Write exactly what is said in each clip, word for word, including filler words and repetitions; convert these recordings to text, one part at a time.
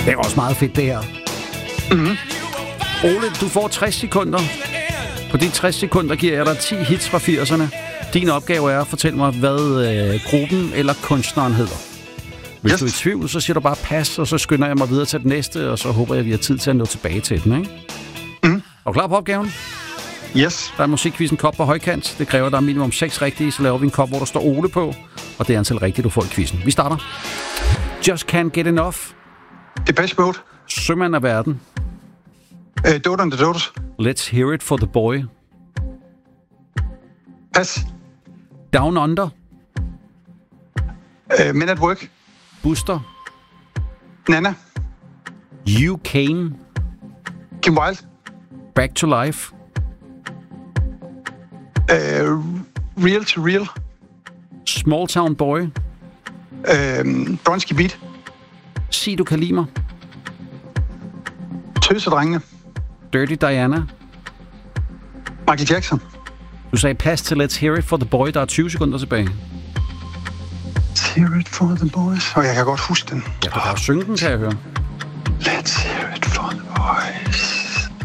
Det er også meget fedt, det her. Mm-hmm. Ole, du får tres sekunder. På de tres sekunder giver jeg dig ti hits fra firserne. Din opgave er at fortælle mig, hvad øh, gruppen eller kunstneren hedder. Hvis yes. du er i tvivl, så siger du bare pas, og så skynder jeg mig videre til den næste, og så håber jeg, at vi har tid til at nå tilbage til den, ikke? Mm. Er du klar på opgaven? Yes. Der er musikquizzen kop på højkant. Det kræver, der er minimum seks rigtige, så laver vi en kop, hvor der står Ole på, og det er antal rigtige, du får i quizzen. Vi starter. Just Can't Get Enough. Depeche Mode. Sømand af verden. Uh, Dodo and the Dodos. Let's Hear It for the Boy. Pas. Down Under. Uh, Men at Work. Buster. Nana. You Came. Kim Wilde. Back to Life. Uh, Real to Real. Small Town Boy. Uh, Bronski Beat. Sig du kan lide mig. Tøsedrengene. Dirty Diana. Michael Jackson. Du sagde pas til Let's Hear It for the Boy. Der er tyve sekunder tilbage. Let's Hear It for the Boys. Og jeg kan godt huske den. Ja, du kan jo synge den, kan jeg høre. Let's Hear It for the Boys.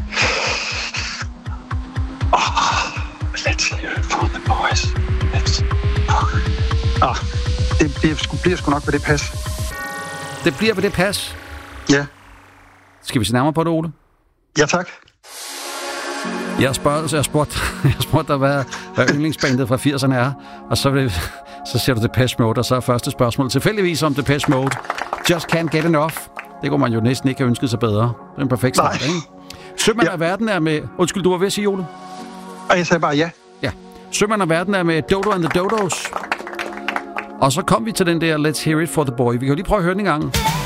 Oh, let's hear it for the boys. Let's... Oh. Ah, det, det sgu, bliver sgu nok ved det pas. Det bliver ved det pas. Ja. Skal vi se nærmere på det, Ole? Ja, tak. Jeg spurgte, jeg spurgte, jeg spurgte dig, hvad, hvad yndlingsbandet fra firserne er, og så, vil, så siger du Depeche Mode, og så er første spørgsmål tilfældigvis om Depeche Mode. Just Can't Get Enough. Det kunne man jo næsten ikke have ønsket sig bedre. Det er en perfekt start, ikke? Sømand ja. af verden er med... Undskyld, du var ved at sige, Ole? Og jeg sagde bare ja. Ja. Sømand af verden er med Dodo and the Dodos. Og så kom vi til den der Let's Hear It for the Boy. Vi kan jo lige prøve at høre den en gang.